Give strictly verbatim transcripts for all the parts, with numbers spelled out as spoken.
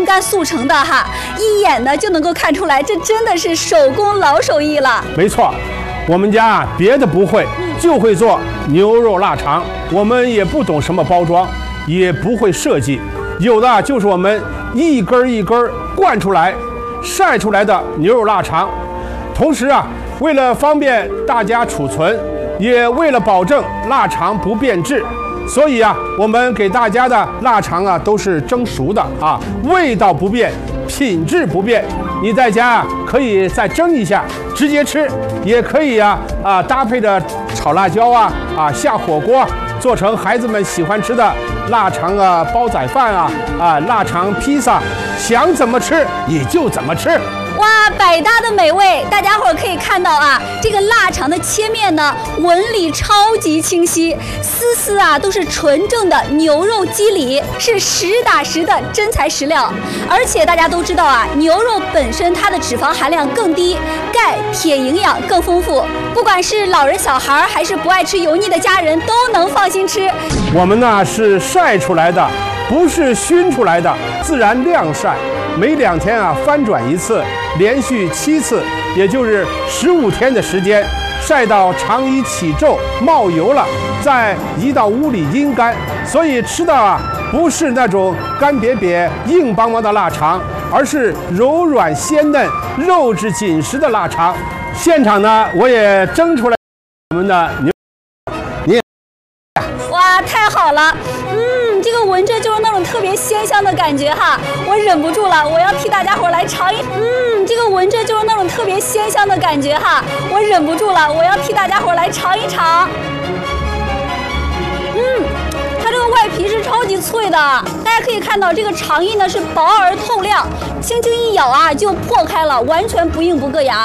干速成的哈，一眼呢就能够看出来，这真的是手工老手艺了。 没错，我们家啊别的不会，就会做牛肉腊肠。我们也不懂什么包装，也不会设计，有的就是我们一根一根灌出来、晒出来的牛肉腊肠。同时啊，为了方便大家储存，也为了保证腊肠不变质，所以啊，我们给大家的腊肠啊都是蒸熟的啊，味道不变，品质不变。你在家啊可以再蒸一下，直接吃，也可以啊啊搭配着炒辣椒啊啊下火锅，做成孩子们喜欢吃的腊肠啊煲仔饭啊啊腊肠披萨，想怎么吃你就怎么吃。 哇，百搭的美味！大家伙儿可以看到啊，这个腊肠的切面呢，纹理超级清晰，丝丝啊都是纯正的牛肉肌理，是实打实的真材实料。而且大家都知道啊，牛肉本身它的脂肪含量更低，钙、铁营养更丰富，不管是老人小孩还是不爱吃油腻的家人，都能放心吃。 我们呢是晒出来的，不是熏出来的，自然晾晒。每两天啊翻转一次，连续七次，也就是十五天的时间，晒到肠衣起皱冒油了，再移到屋里阴干。所以吃的啊不是那种干瘪瘪硬邦邦的腊肠，而是柔软鲜嫩、肉质紧实的腊肠。现场呢我也蒸出来我们的牛，你也哇，太好了！嗯，这个闻着就是那种特别鲜香的感觉哈，我忍不住了，我要替大家伙来尝一。嗯，这个闻着就是那种特别鲜香的感觉哈，我忍不住了，我要替大家伙来尝一尝。嗯，它这个外皮是超级脆的，大家可以看到这个肠衣呢是薄而透亮，轻轻一咬啊就破开了，完全不硬不硌牙。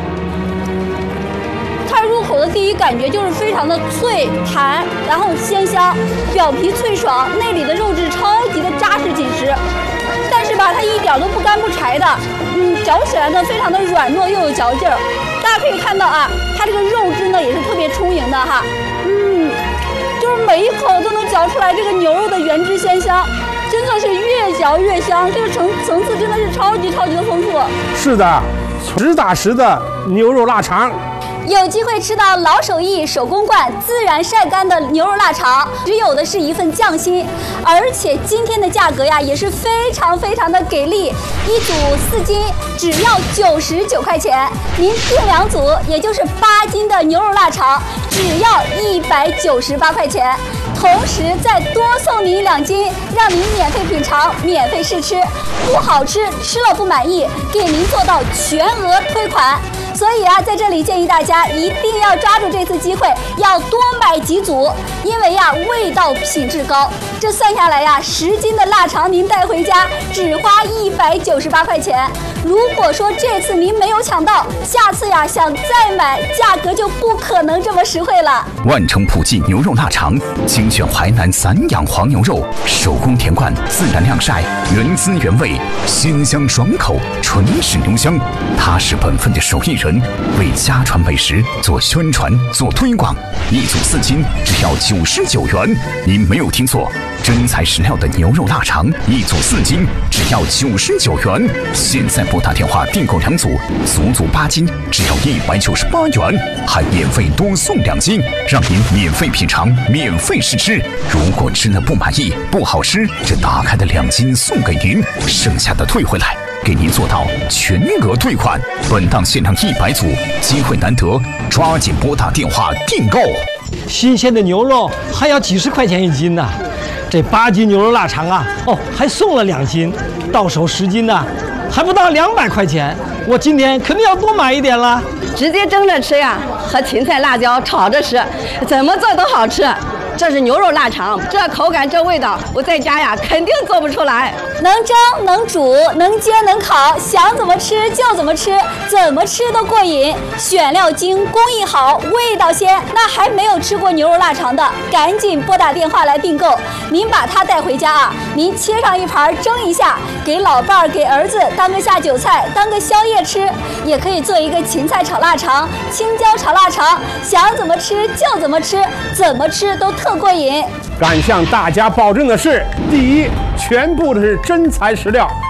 它入口的第一感觉就是非常的脆弹，然后鲜香，表皮脆爽，内里的肉质超级的扎实紧实。但是吧，它一点都不干不柴的，嗯，嚼起来呢非常的软糯又有嚼劲儿。大家可以看到啊，它这个肉质呢也是特别充盈的哈，嗯，就是每一口都能嚼出来这个牛肉的原汁鲜香，真的是越嚼越香，这个层层次真的是超级超级的丰富。 是的，实打实的牛肉腊肠。 有机会吃到老手艺手工灌自然晒干的牛肉腊肠，只有的是一份匠心，而且今天的价格呀也是非常非常的给力，一组四斤只要九十九块钱，您订两组也就是八斤的牛肉腊肠只要一百九十八块钱，同时再多送您两斤，让您免费品尝、免费试吃，不好吃吃了不满意，给您做到全额退款。所以啊，在这里建议大家一定要抓住这次机会，要多买几组，因为呀，味道品质高。这算下来呀，十斤的腊肠您带回家只花一百九十八块钱。如果说这次您没有抢到，下次呀想再买，价格就不可能这么实惠了。 万城普济牛肉腊肠，精选淮南散养黄牛肉，手工填灌，自然晾晒，原汁原味，鲜香爽口，纯是牛香。他是本分的手艺人，为家传美食做宣传、做推广。一组四斤只要九十九元，您没有听错，真材实料的牛肉腊肠，一组四斤只要九十九元。现在拨打电话订购两组，足足八斤只要一百九十八元，还免费多送两斤，让您免费品尝、免费试吃。如果吃了不满意、不好吃，这打开的两斤送给您，剩下的退回来，给您做到全额退款。本档限量一百组，机会难得，抓紧拨打电话订购。 新鲜的牛肉还要几十块钱一斤呢，这八斤牛肉腊肠啊，哦，还送了两斤，到手十斤呢，还不到两百块钱。我今天肯定要多买一点了。 直接蒸着吃呀，和芹菜、辣椒炒着吃，怎么做都好吃。这是牛肉腊肠，这口感这味道，我在家呀肯定做不出来。 能蒸能煮能煎能烤，想怎么吃就怎么吃，怎么吃都过瘾。选料精，工艺好，味道鲜。那还没有吃过牛肉腊肠的，赶紧拨打电话来订购。您把它带回家啊，您切上一盘蒸一下，给老伴儿、给儿子当个下酒菜，当个宵夜吃。也可以做一个芹菜炒腊肠、青椒炒腊肠，想怎么吃就怎么吃，怎么吃都特过瘾。 敢向大家保证的是，第一，全部的是真材实料；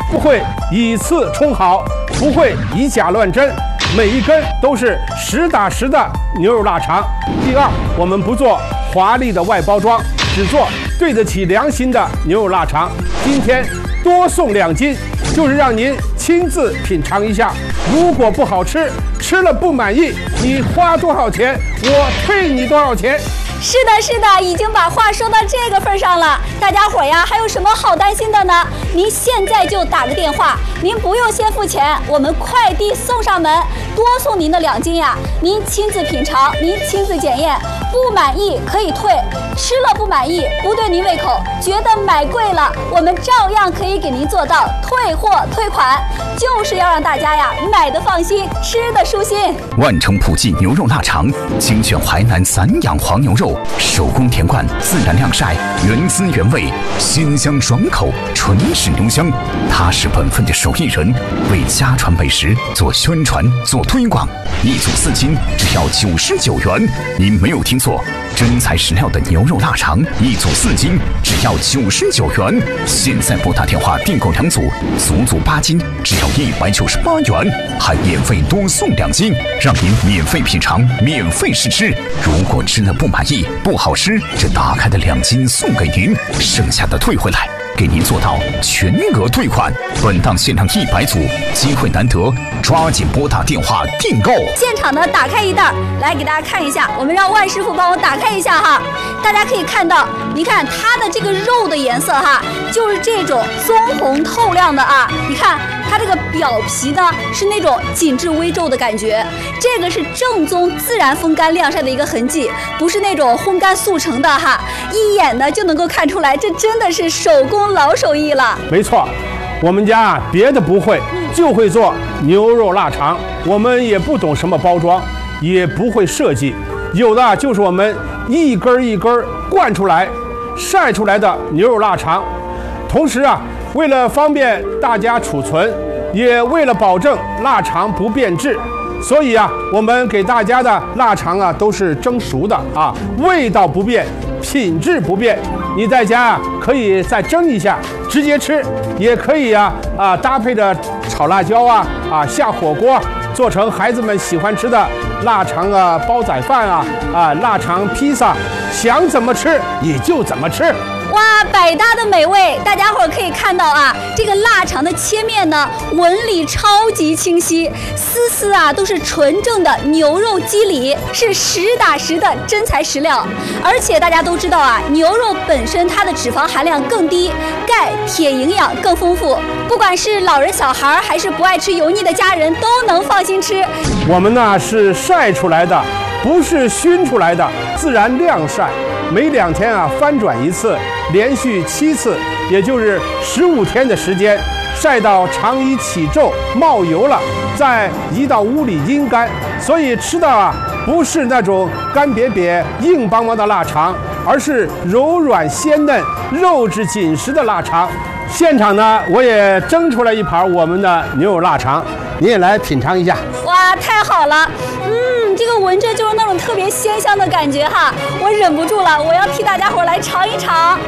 不会以次充好，不会以假乱真，每一根都是实打实的牛肉腊肠。第二，我们不做华丽的外包装，只做对得起良心的牛肉腊肠。今天多送两斤，就是让您亲自品尝一下。如果不好吃，吃了不满意，你花多少钱，我退你多少钱。 是的，是的，已经把话说到这个份上了。大家伙呀，还有什么好担心的呢？您现在就打个电话，您不用先付钱，我们快递送上门，多送您的两斤呀。您亲自品尝，您亲自检验，不满意可以退，吃了不满意，不对您胃口，觉得买贵了，我们照样可以给您做到退货退款，就是要让大家呀买的放心，吃的舒心。 万城普济牛肉腊肠，精选淮南散养黄牛肉，手工田灌，自然晾晒，原汁原味，鲜香爽口，纯是牛香。他是本分的手艺人，为家传美食做宣传做推广。一组四斤，只要九十九元。您没有听错，真材实料的牛肉腊肠，一组四斤，只要九十九元。现在拨打电话订购两组，足足八斤，只要一百九十八元，还免费多送两斤，让您免费品尝，免费试吃。如果吃了不满意，不好吃，这打开的两斤送给您，剩下的退回来，给您做到全额退款。本档限量一百组，机会难得，抓紧拨打电话订购。 现场呢，打开一袋，来给大家看一下，我们让万师傅帮我打开一下哈。大家可以看到，你看它的这个肉的颜色哈，就是这种棕红透亮的啊。你看它这个表皮呢，是那种紧致微皱的感觉，这个是正宗自然风干晾晒的一个痕迹，不是那种烘干速成的哈。一眼呢就能够看出来，这真的是手工老手艺了。 没错，我们家啊别的不会，就会做牛肉腊肠。我们也不懂什么包装，也不会设计，有的就是我们一根一根灌出来、晒出来的牛肉腊肠。同时啊，为了方便大家储存，也为了保证腊肠不变质，所以啊，我们给大家的腊肠啊都是蒸熟的啊，味道不变，品质不变。你在家啊可以再蒸一下，直接吃，也可以啊啊搭配着炒辣椒啊啊下火锅，做成孩子们喜欢吃的腊肠啊煲仔饭啊啊腊肠披萨，想怎么吃也就怎么吃。 哇，百搭的美味，大家伙儿可以看到啊，这个腊肠的切面呢，纹理超级清晰，丝丝啊都是纯正的牛肉肌理，是实打实的真材实料。而且大家都知道啊，牛肉本身它的脂肪含量更低，钙、铁营养更丰富，不管是老人小孩还是不爱吃油腻的家人，都能放心吃。 我们呢是晒出来的，不是熏出来的，自然晾晒。每两天啊翻转一次，连续七次，也就是十五天的时间，晒到肠衣起皱冒油了，再移到屋里阴干。所以吃的啊不是那种干瘪瘪硬邦邦的腊肠，而是柔软鲜嫩、肉质紧实的腊肠。现场呢，我也蒸出来一盘我们的牛肉腊肠，你也来品尝一下。 哇，太好了，嗯，这个闻着就是那种特别鲜香的感觉哈，我忍不住了，我要替大家伙来尝一尝。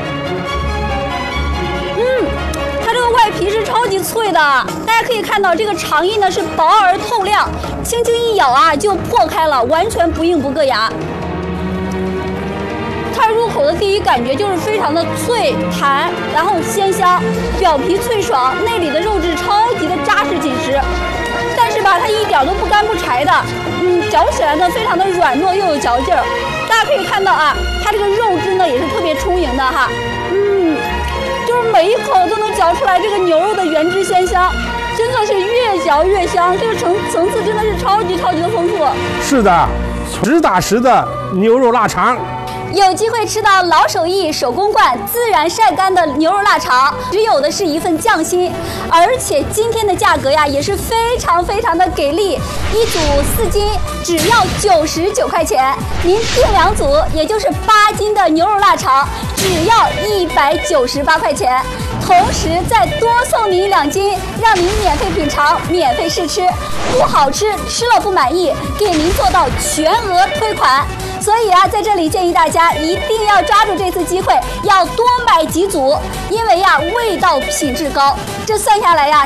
嗯，它这个外皮是超级脆的，大家可以看到这个肠衣呢是薄而透亮，轻轻一咬啊就破开了，完全不硬不硌牙。它入口的第一感觉就是非常的脆弹，然后鲜香，表皮脆爽，内里的肉质超级的扎实紧实。但是吧，它一点都不干不柴的，嗯，嚼起来呢非常的软糯又有嚼劲儿。大家可以看到啊，它这个肉汁呢也是特别充盈的哈，嗯，就是每一口都能嚼出来这个牛肉的原汁鲜香，真的是越嚼越香，这个层层次真的是超级超级的丰富。 是的，实打实的牛肉腊肠。 有机会吃到老手艺手工灌自然晒干的牛肉腊肠，只有的是一份匠心，而且今天的价格呀也是非常非常的给力，一组四斤只要九十九块钱，您订两组也就是八斤的牛肉腊肠，只要一百九十八块钱。同时再多送您两斤，让您免费品尝、免费试吃，不好吃吃了不满意，给您做到全额退款。 所以啊，在这里建议大家一定要抓住这次机会，要多买几组，因为呀，味道品质高。这算下来呀，